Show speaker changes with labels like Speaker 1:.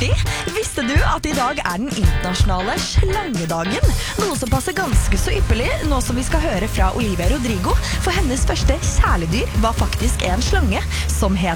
Speaker 1: artig! Visste du at I dag den internasjonale slangedagen? Noe som passer ganske så ypperlig nå som vi skal høre fra Olivia Rodrigo, for hennes første kjæledyr var faktisk en slange som het